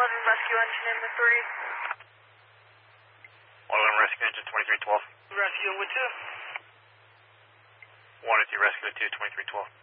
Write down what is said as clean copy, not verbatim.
111 rescue engine in the 3. 111 rescue engine 2312. Rescue with 2. 102 rescue with 2, 2312.